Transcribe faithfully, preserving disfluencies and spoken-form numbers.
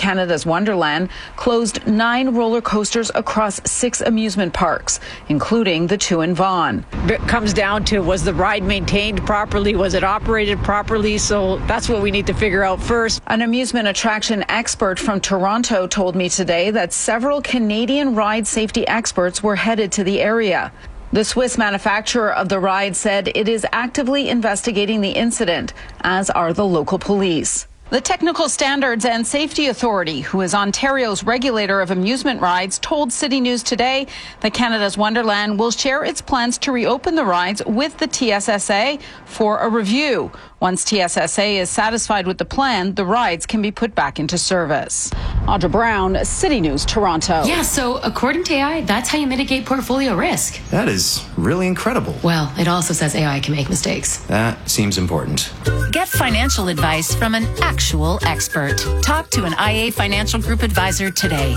Canada's Wonderland closed nine roller coasters across six amusement parks, including the two in Vaughan. It comes down to, was the ride maintained properly? Was it operated properly? So that's what we need to figure out first. An amusement attraction expert from Toronto told me today that several Canadian ride safety experts were headed to the area. The Swiss manufacturer of the ride said it is actively investigating the incident, as are the local police. The Technical Standards and Safety Authority, who is Ontario's regulator of amusement rides, told City News today that Canada's Wonderland will share its plans to reopen the rides with the T S S A for a review. Once T S S A is satisfied with the plan, the rides can be put back into service. Audra Brown, City News, Toronto. Yeah, so according to A I, that's how you mitigate portfolio risk. That is really incredible. Well, it also says A I can make mistakes. That seems important. Get financial advice from an actual expert. Talk to an I A Financial Group advisor today.